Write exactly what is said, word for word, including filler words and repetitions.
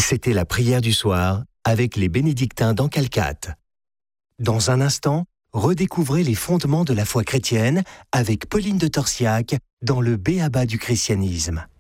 C'était la prière du soir avec les bénédictins d'Ancalcat. Dans un instant, redécouvrez les fondements de la foi chrétienne avec Pauline de Torsiac dans le B A B A du christianisme.